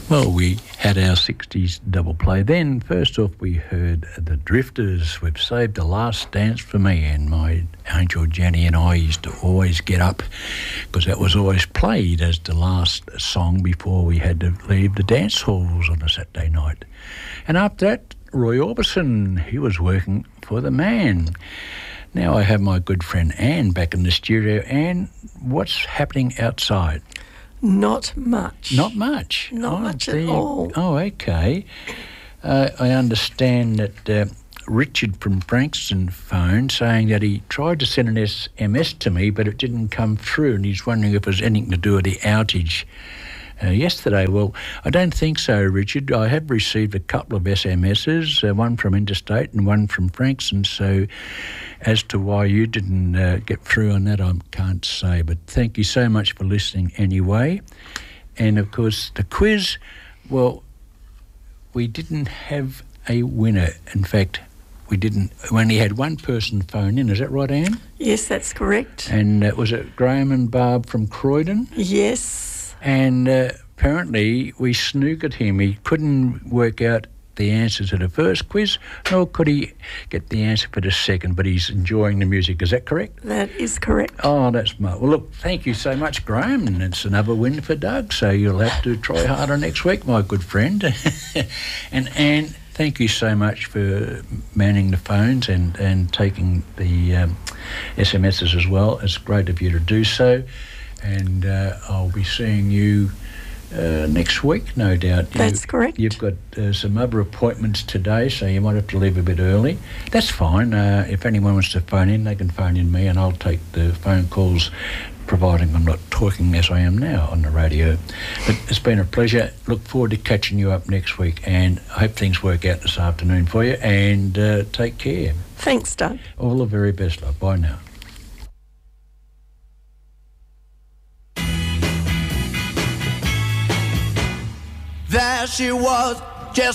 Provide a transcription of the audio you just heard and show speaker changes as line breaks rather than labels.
Well, we had our 60s double play. Then, first off, we heard The Drifters. We've saved The Last Dance for me, and my angel Jenny and I used to always get up because that was always played as the last song before we had to leave the dance halls on a Saturday night. And after that, Roy Orbison, he was working for The Man. Now I have my good friend Anne back in the studio. Anne, what's happening outside?
Not much.
Not much?
Not much at all.
Oh, okay. I understand that Richard from Frankston phoned saying that he tried to send an SMS to me, but it didn't come through, and he's wondering if it was anything to do with the outage yesterday. Well, I don't think so, Richard. I have received a couple of SMSs, one from Interstate and one from Frankston, so as to why you didn't get through on that, I can't say. But thank you so much for listening anyway. And, of course, the quiz, well, we didn't have a winner. In fact, we only had one person phone in. Is that right, Anne?
Yes, that's correct.
And was it Graham and Barb from Croydon?
Yes.
And apparently we snookered him. He couldn't work out the answer to the first quiz, nor could he get the answer for the second, but he's enjoying the music. Is that correct?
That is correct.
Oh, that's smart. Well, look, thank you so much, Graham, and it's another win for Doug, so you'll have to try harder next week, my good friend. And Anne, thank you so much for manning the phones and taking the SMSs as well. It's great of you to do so, and I'll be seeing you next week, no doubt.
That's correct.
You've got some other appointments today, so you might have to leave a bit early. That's fine. If anyone wants to phone in, they can phone in me, and I'll take the phone calls, providing I'm not talking as I am now on the radio. But it's been a pleasure. Look forward to catching you up next week, and I hope things work out this afternoon for you, and take care.
Thanks, Doug.
All the very best, love. Bye now.
There she was,